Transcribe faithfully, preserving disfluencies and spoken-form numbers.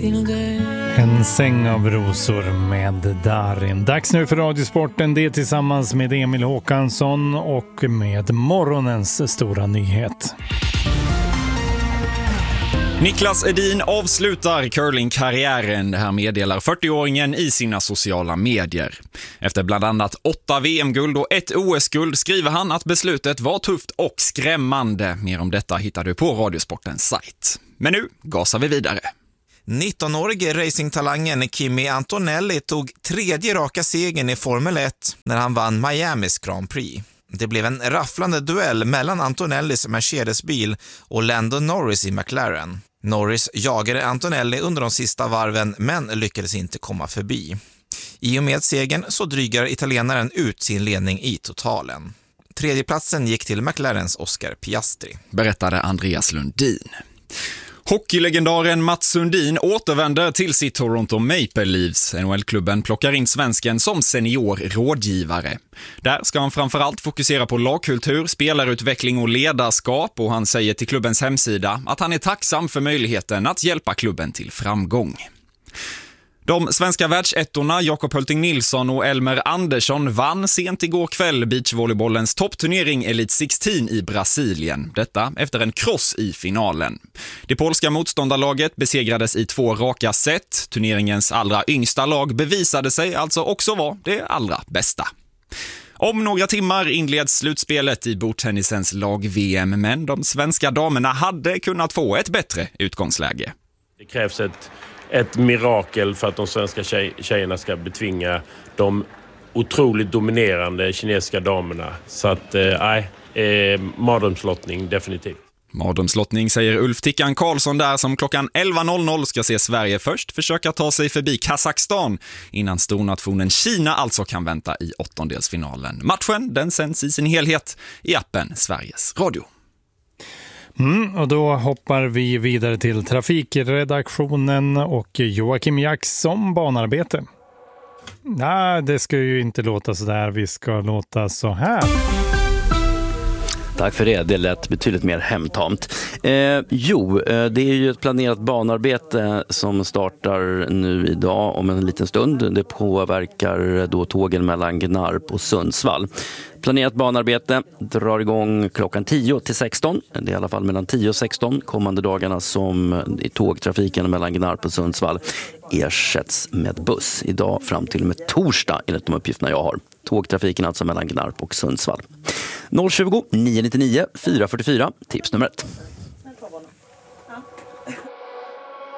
till dig. En säng av rosor med Darin. Dags nu för Radiosporten, det tillsammans med Emil Håkansson och med morgonens stora nyhet. Niklas Edin avslutar curlingkarriären, det här meddelar fyrtioåringen i sina sociala medier. Efter bland annat åtta V M-guld och ett O S-guld skriver han att beslutet var tufft och skrämmande. Mer om detta hittar du på Radiosportens sajt. Men nu gasar vi vidare. nittonårige racingtalangen Kimi Antonelli tog tredje raka segern i Formel ett när han vann Miamis Grand Prix. Det blev en rafflande duell mellan Antonellis Mercedes-bil och Lando Norris i McLaren. Norris jagade Antonelli under de sista varven men lyckades inte komma förbi. I och med segern så drygar italienaren ut sin ledning i totalen. Tredjeplatsen gick till McLarens Oscar Piastri, berättade Andreas Lundin. Hockeylegendaren Mats Sundin återvänder till sitt Toronto Maple Leafs. N H L-klubben plockar in svensken som senior rådgivare. Där ska han framförallt fokusera på lagkultur, spelarutveckling och ledarskap, och han säger till klubbens hemsida att han är tacksam för möjligheten att hjälpa klubben till framgång. De svenska världsettorna Jakob Hulting Nilsson och Elmer Andersson vann sent igår kväll beachvolleybollens toppturnering Elite sexton i Brasilien. Detta efter en kross i finalen. Det polska motståndarlaget besegrades i två raka set. Turneringens allra yngsta lag bevisade sig alltså också vara det allra bästa. Om några timmar inleds slutspelet i bordtennisens lag-V M, men de svenska damerna hade kunnat få ett bättre utgångsläge. Det krävs ett ett mirakel för att de svenska tjej, tjejerna ska betvinga de otroligt dominerande kinesiska damerna. Så att, nej, eh, mardrömslottning definitivt. Mardrömslottning säger Ulf Tickan Karlsson där, som klockan elva noll noll ska se Sverige först försöka ta sig förbi Kazakstan innan stornationen Kina alltså kan vänta i åttondelsfinalen. Matchen den sänds i sin helhet i appen Sveriges Radio. Mm, och då hoppar vi vidare till trafikredaktionen och Joakim Jackson, banarbete. Nej, det ska ju inte låta så där. Vi ska låta så här. Tack för det, det lät betydligt mer hemtamt. Eh, jo, eh, det är ju ett planerat banarbete som startar nu idag om en liten stund. Det påverkar då tågen mellan Gnarp och Sundsvall. Planerat banarbete drar igång klockan tio till sexton. Det är i alla fall mellan tio och sexton kommande dagarna som i tågtrafiken mellan Gnarp och Sundsvall ersätts med buss. Idag fram till och med torsdag enligt de uppgifterna jag har. Tågtrafiken alltså mellan Gnarp och Sundsvall. noll tjugo, nio nio nio, fyra fyra fyra, tipsnumret.